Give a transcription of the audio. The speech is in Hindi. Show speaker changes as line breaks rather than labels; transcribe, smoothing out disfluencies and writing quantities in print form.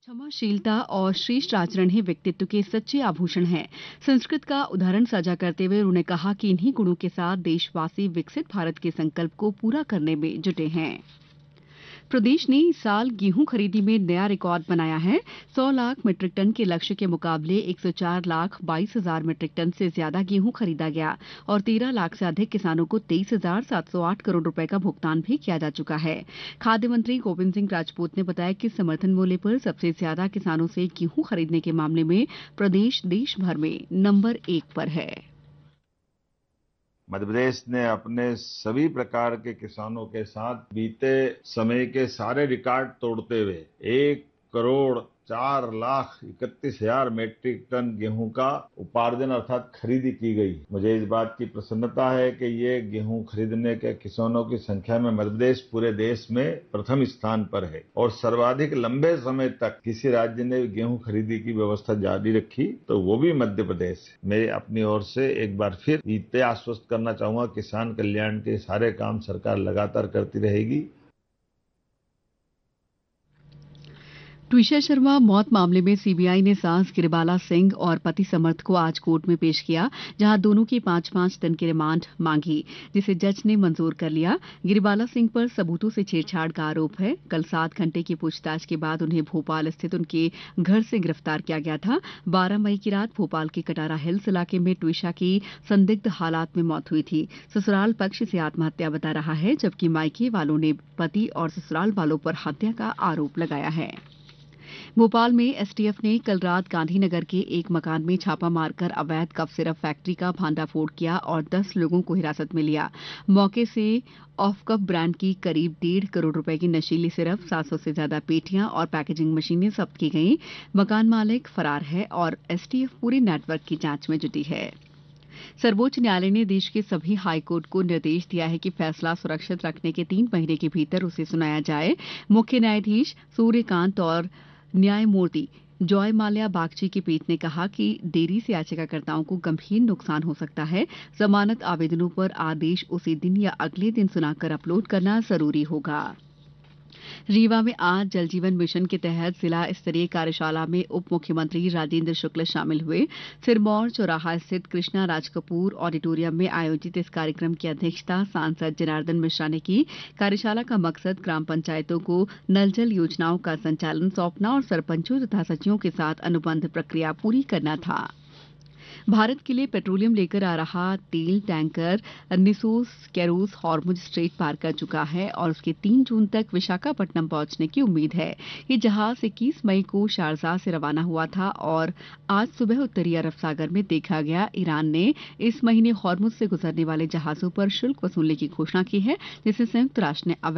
क्षमाशीलता और श्रेष्ठ आचरण ही व्यक्तित्व के सच्चे आभूषण हैं। संस्कृत का उदाहरण साझा करते हुए उन्होंने कहा कि इन्हीं गुणों के साथ देशवासी विकसित भारत के संकल्प को पूरा करने में जुटे हैं। प्रदेश ने इस साल गेहूं खरीदी में नया रिकॉर्ड बनाया है। 100 लाख मीट्रिक टन के लक्ष्य के मुकाबले 104 लाख 22 हजार मीट्रिक टन से ज्यादा गेहूं खरीदा गया और 13 लाख से अधिक किसानों को 23,708 करोड़ रुपए का भुगतान भी किया जा चुका है। खाद्य मंत्री गोविंद सिंह राजपूत ने बताया कि समर्थन मूल्य पर सबसे ज्यादा किसानों से गेहूं खरीदने के मामले में प्रदेश देश भर में नंबर 1 पर है।
मध्य प्रदेश ने अपने सभी प्रकार के किसानों के साथ बीते समय के सारे रिकॉर्ड तोड़ते हुए 1,04,31,000 मीट्रिक टन गेहूं का उपार्जन अर्थात खरीदी की गई। मुझे इस बात की प्रसन्नता है कि ये गेहूं खरीदने के किसानों की संख्या में मध्य प्रदेश पूरे देश में प्रथम स्थान पर है और सर्वाधिक लंबे समय तक किसी राज्य ने गेहूं खरीदी की व्यवस्था जारी रखी तो वो भी मध्य प्रदेश है। मैं अपनी ओर से एक बार फिर ये आश्वस्त करना चाहूंगा, किसान कल्याण के सारे काम सरकार लगातार करती रहेगी।
ट्विशा शर्मा मौत मामले में सीबीआई ने सास गिरिबाला सिंह और पति समर्थ को आज कोर्ट में पेश किया, जहां दोनों की 5-5 दिन की रिमांड मांगी, जिसे जज ने मंजूर कर लिया। गिरिबाला सिंह पर सबूतों से छेड़छाड़ का आरोप है। कल 7 घंटे की पूछताछ के बाद उन्हें भोपाल स्थित उनके घर से गिरफ्तार किया गया था। 12 मई की रात भोपाल के कटारा हिल्स इलाके में ट्विशा की संदिग्ध हालात में मौत हुई थी। ससुराल पक्ष इसे आत्महत्या बता रहा है, जबकि मायके वालों ने पति और ससुराल वालों पर हत्या का आरोप लगाया है। भोपाल में एसटीएफ ने कल रात गांधीनगर के एक मकान में छापा मारकर अवैध कफ सिरप फैक्ट्री का भांडाफोड़ किया और 10 लोगों को हिरासत में लिया। मौके से ऑफ कफ ब्रांड की करीब 1.5 करोड़ रुपए की नशीली सिरप, 700 से ज्यादा पेटियां और पैकेजिंग मशीनें जब्त की गईं। मकान मालिक फरार है और एसटीएफ पूरे नेटवर्क की जांच में जुटी है। सर्वोच्च न्यायालय ने देश के सभी हाईकोर्ट को निर्देश दिया है कि फैसला सुरक्षित रखने के 3 महीने के भीतर उसे सुनाया जाए। मुख्य न्यायाधीश सूर्यकांत और न्यायमूर्ति जॉय माल्या बागची की पीठ ने कहा कि देरी से याचिकाकर्ताओं को गंभीर नुकसान हो सकता है। जमानत आवेदनों पर आदेश उसी दिन या अगले दिन सुनाकर अपलोड करना जरूरी होगा। रीवा में आज जल जीवन मिशन के तहत जिला स्तरीय कार्यशाला में उप मुख्यमंत्री राजेंद्र शुक्ल शामिल हुए। सिरमौर चौराहा स्थित कृष्णा राज कपूर ऑडिटोरियम में आयोजित इस कार्यक्रम की अध्यक्षता सांसद जनार्दन मिश्रा ने की। कार्यशाला का मकसद ग्राम पंचायतों को नल जल योजनाओं का संचालन सौंपना और सरपंचों तथा सचिवों के साथ अनुबंध प्रक्रिया पूरी करना था। भारत के लिए पेट्रोलियम लेकर आ रहा तेल टैंकर निसोस केरोस हॉर्मुज स्ट्रेट पार कर चुका है और उसके 3 जून तक विशाखापट्टनम पहुंचने की उम्मीद है। ये जहाज 21 मई को शारजाह से रवाना हुआ था और आज सुबह उत्तरी अरब सागर में देखा गया। ईरान ने इस महीने हॉर्मुज से गुजरने वाले जहाजों पर शुल्क वसूलने की घोषणा की है, जिसे संयुक्त राष्ट्र ने